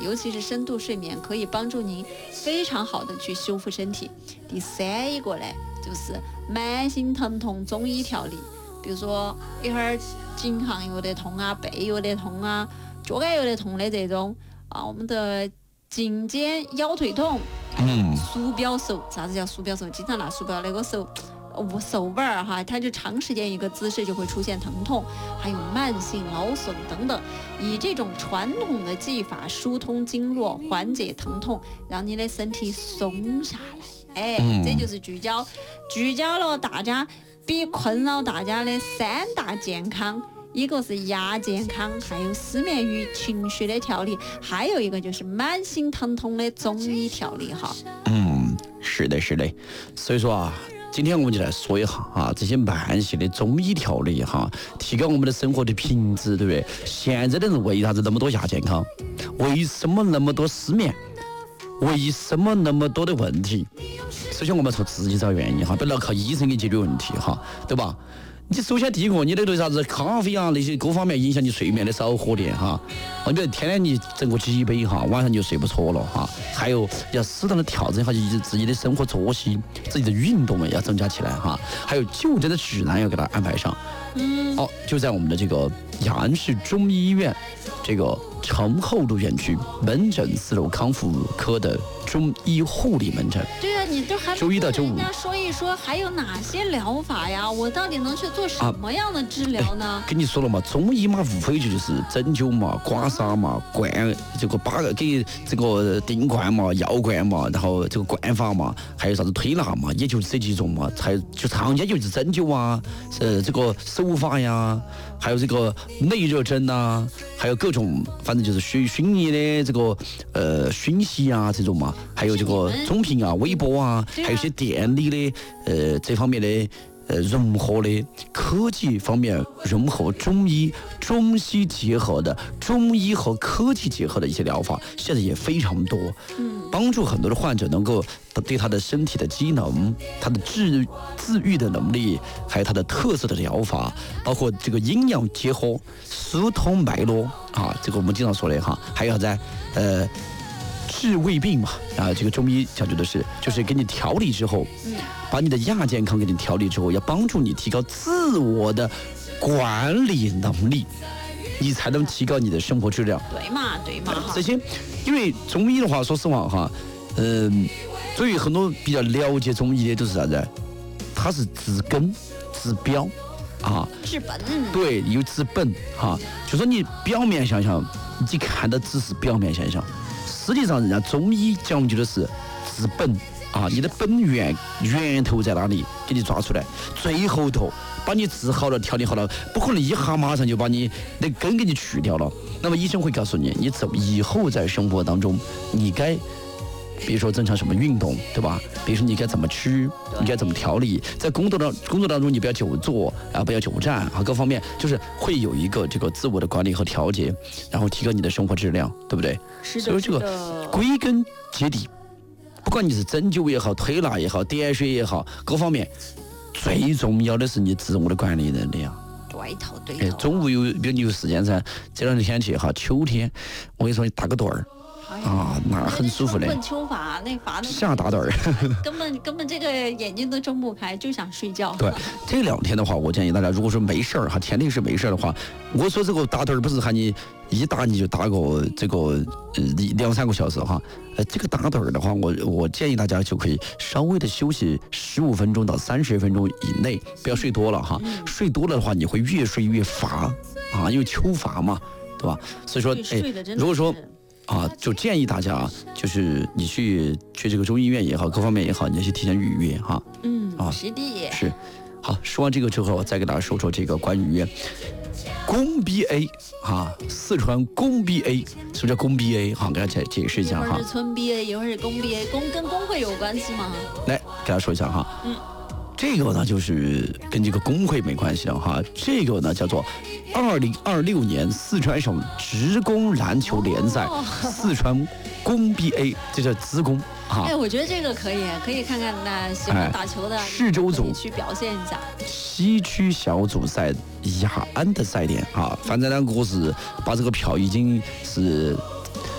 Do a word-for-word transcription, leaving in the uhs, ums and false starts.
尤其是深度睡眠，可以帮助您非常好的去修复身体。第三一个呢，就是慢性疼痛中医调理，比如说一会儿颈项有点痛啊，背有点痛啊，脚杆有点痛的这种啊，我们的颈肩腰腿痛，嗯，鼠标手，啥子叫鼠标手？经常拿鼠标那个手。我手腕儿哈，它就长时间一个姿势就会出现疼痛，还有慢性劳损等等。以这种传统的技法疏通经络，缓解疼痛，让你的身体松下来。哎，嗯、这就是聚焦，聚焦了大家比困扰大家的三大健康。一个是亚健康，还有失眠与情绪的调理，还有一个就是慢性疼痛的中医调理哈。 嗯，是的，是的。所以说啊。今天我们就来说一下啊，这些慢性的中医调理哈，提高我们的生活的品质，对不对？现在的人为啥子那么多亚健康？为什么那么多失眠？为什么那么多的问题？首先我们从自己找原因哈，不要靠医生给解决问题哈，对吧？你首先第一个，你那对啥子咖啡啊那些各方面影响你睡眠的少喝点哈。你比如天天你整个几杯哈，晚上就睡不着了哈。还有要适当的调整一下自己的生活作息，自己的运动要增加起来哈。还有就诊的指南要给他安排上。嗯。好，就在我们的这个雅安市中医医院这个城后路院区门诊四楼康复科的中医护理门诊。 对啊，你都还周一到周五。 要说一说还有哪些疗法呀？我到底能去做什么样的治疗呢？ 啊哎、跟你说了嘛，中医嘛，无非就是针灸嘛、刮痧嘛、灌这个把给这个钉灌嘛、药灌嘛，然后这个灌法嘛，还有啥子推拿嘛，也就这几种嘛。还就常见就是针灸啊，呃，这个手法呀，还有这个内热针呐，还有各种反正就是熏熏你的这个呃熏洗啊这种嘛，还有这个中频啊、微波啊，还有一些电力的呃这方面的。呃，融合的科技方面融合中医、中西结合的中医和科技结合的一些疗法，现在也非常多，帮助很多的患者能够对他的身体的机能、他的治自愈的能力，还有他的特色的疗法，包括这个阴阳结合、疏通脉络啊，这个我们经常说的哈，还有啥子呃。治胃病嘛，啊，这个中医讲究的是，就是给你调理之后，嗯，把你的亚健康给你调理之后，要帮助你提高自我的管理能力，你才能提高你的生活质量。 对嘛，对嘛。 这些，因为中医的话，说实话哈，嗯、呃，对于很多比较了解中医的都是啥子？它是治根、治标，啊， 治本。 对，有治本哈，就说你表面想想，你看的只是表面现象。实际上，人家中医讲究的是治本啊，你的本源源头在哪里，给你抓出来，最后头把你治好了、调理好了，不可能一下马上就把你的根给你去掉了。那么医生会告诉你，你怎么以后在生活当中，你该。比如说正常什么运动，对吧？比如说你该怎么吃，你该怎么调理，在工作当工作当中你不要久坐，然后不要久站啊，各方面就是会有一个这个自我的管理和调节，然后提高你的生活质量，对不对？ 是的。 所以这个归根结底，不管你是针灸也好，推拿也好，点穴也好，各方面最重要的是你自我的管理能力啊。 对头对头。 中午有比如你有时间噻，这两天气哈，秋天，我跟你说你打个盹儿。啊，那很舒服的。 春秋法那法下打盹儿， 根本根本这个眼睛都睁不开，就想睡觉。 对，这两天的话，我建议大家，如果说没事儿哈，前提是没事儿的话，我说这个打盹儿不是喊你一打你就打个这个呃两三个小时哈，呃，这个打盹儿的话，我我建议大家就可以稍微的休息十五分钟到三十分钟以内，不要睡多了哈，嗯、睡多了的话你会越睡越乏啊，因为秋乏嘛，对吧？所以说，哎，如果说。啊，就建议大家啊，就是你去去这个中医院也好，各方面也好，你要去提前预约哈。 嗯，啊，是的。 是，好，说完这个之后，再给大家说说这个关于宫 B A 哈，四川宫 B A， 什么叫宫 B A 哈？给大家解释一下哈。 一会儿是村 B A， 一会儿是宫 B A， 宫跟工会有关系吗？ 来，给大家说一下哈。嗯。这个呢，就是跟这个工会没关系了哈。这个呢，叫做二零二六年四川省职工篮球联赛，哦、四川工 B A， 这叫职工啊。 哎，我觉得这个可以，可以看看那喜欢打球的市州组去表现一下。 西区小组赛雅安的赛点啊，反正两个是把这个票已经是